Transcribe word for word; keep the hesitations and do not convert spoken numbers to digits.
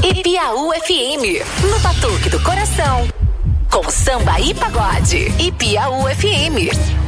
Ipiaú F M, no Batuque do Coração, com samba e pagode. Ipiaú F M.